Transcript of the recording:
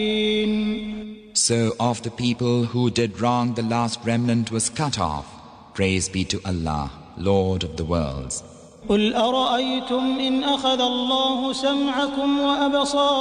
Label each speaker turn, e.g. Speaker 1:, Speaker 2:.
Speaker 1: So of the people who did wrong, the last remnant was cut off. Praise be to Allah, Lord of the worlds.
Speaker 2: قل أرأيتم إن أخذ الله سمعكم وأبصاركم